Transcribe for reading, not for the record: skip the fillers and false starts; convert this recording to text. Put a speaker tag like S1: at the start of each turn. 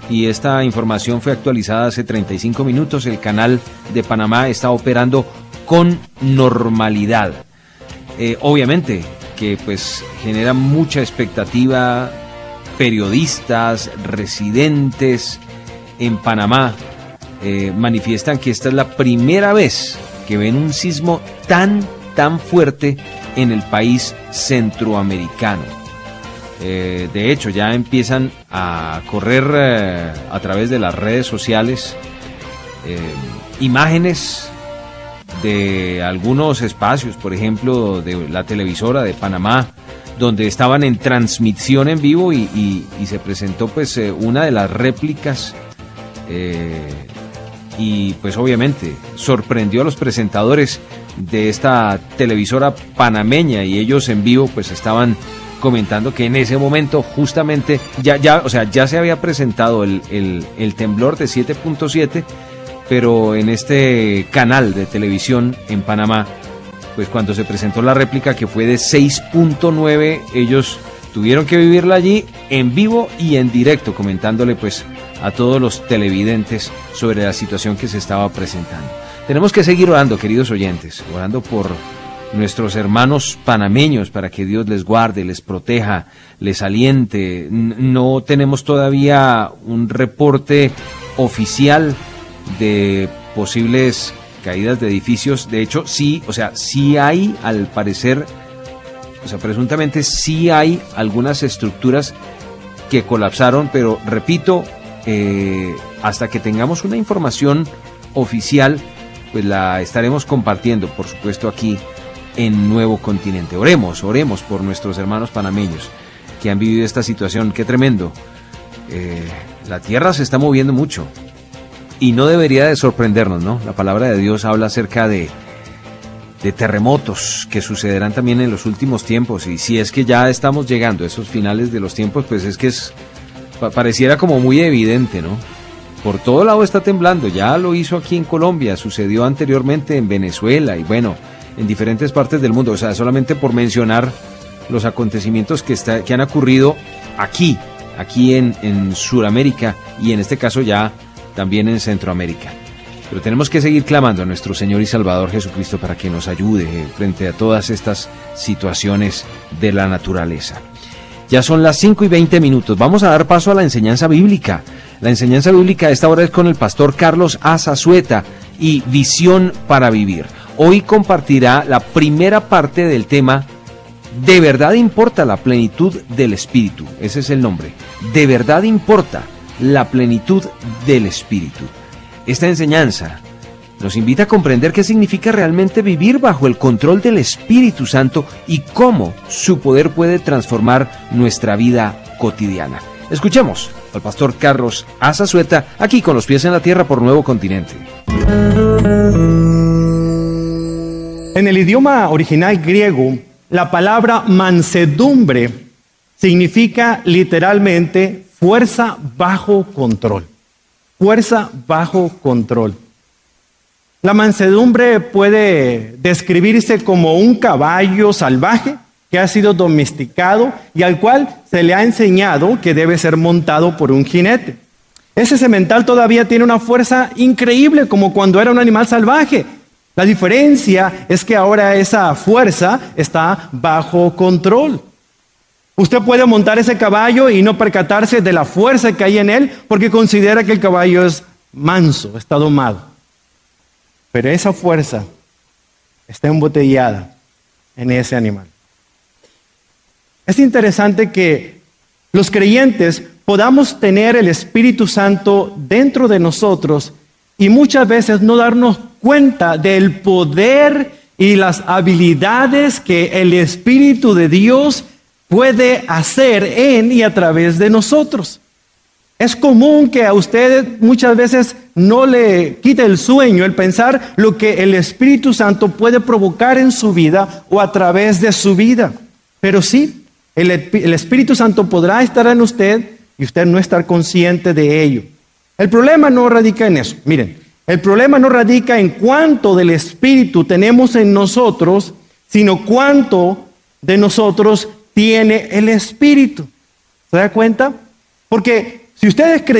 S1: y esta información fue actualizada hace 35 minutos. El canal de Panamá está operando con normalidad. Obviamente que pues genera mucha expectativa. Periodistas, residentes en Panamá manifiestan que esta es la primera vez que ven un sismo tan fuerte en el país centroamericano. De hecho, ya empiezan a correr a través de las redes sociales imágenes de algunos espacios, por ejemplo, de la televisora de Panamá, donde estaban en transmisión en vivo y se presentó pues una de las réplicas y pues obviamente sorprendió a los presentadores de esta televisora panameña, y ellos en vivo pues estaban comentando que en ese momento justamente ya se había presentado el temblor de 7.7, pero en este canal de televisión en Panamá, pues cuando se presentó la réplica, que fue de 6.9, ellos tuvieron que vivirla allí en vivo y en directo, comentándole pues a todos los televidentes sobre la situación que se estaba presentando. Tenemos que seguir orando, queridos oyentes, orando por nuestros hermanos panameños para que Dios les guarde, les proteja, les aliente. No tenemos todavía un reporte oficial de posibles caídas de edificios. De hecho, sí hay, al parecer, presuntamente sí hay algunas estructuras que colapsaron, pero repito, hasta que tengamos una información oficial, pues la estaremos compartiendo, por supuesto, aquí en Nuevo Continente. Oremos por nuestros hermanos panameños que han vivido esta situación. Qué tremendo. La tierra se está moviendo mucho. Y no debería de sorprendernos, ¿no? La palabra de Dios habla acerca de terremotos que sucederán también en los últimos tiempos. Y si es que ya estamos llegando a esos finales de los tiempos, pues es que pareciera como muy evidente, ¿no? Por todo lado está temblando. Ya lo hizo aquí en Colombia, sucedió anteriormente en Venezuela y bueno, en diferentes partes del mundo. O sea, solamente por mencionar los acontecimientos que han ocurrido aquí en Sudamérica y en este caso ya también en Centroamérica. Pero tenemos que seguir clamando a nuestro Señor y Salvador Jesucristo para que nos ayude frente a todas estas situaciones de la naturaleza. Ya son las 5:20. Vamos a dar paso a la enseñanza bíblica. La enseñanza bíblica a esta hora es con el pastor Carlos Azazueta y Visión para Vivir. Hoy compartirá la primera parte del tema ¿De verdad importa la plenitud del Espíritu? Ese es el nombre. ¿De verdad importa la plenitud del Espíritu? Esta enseñanza nos invita a comprender qué significa realmente vivir bajo el control del Espíritu Santo y cómo su poder puede transformar nuestra vida cotidiana. Escuchemos al pastor Carlos Azazueta aquí con los pies en la tierra por Nuevo Continente.
S2: En el idioma original griego, la palabra mansedumbre significa literalmente fuerza bajo control. Fuerza bajo control. La mansedumbre puede describirse como un caballo salvaje que ha sido domesticado y al cual se le ha enseñado que debe ser montado por un jinete. Ese semental todavía tiene una fuerza increíble como cuando era un animal salvaje. La diferencia es que ahora esa fuerza está bajo control. Usted puede montar ese caballo y no percatarse de la fuerza que hay en él porque considera que el caballo es manso, está domado. Pero esa fuerza está embotellada en ese animal. Es interesante que los creyentes podamos tener el Espíritu Santo dentro de nosotros y muchas veces no darnos cuenta del poder y las habilidades que el Espíritu de Dios puede hacer en y a través de nosotros. Es común que a usted muchas veces no le quite el sueño el pensar lo que el Espíritu Santo puede provocar en su vida o a través de su vida. Pero sí, el Espíritu Santo podrá estar en usted y usted no estar consciente de ello. El problema no radica en eso. Miren, el problema no radica en cuánto del Espíritu tenemos en nosotros, sino cuánto de nosotros tiene el Espíritu. ¿Se da cuenta? Porque si ustedes creen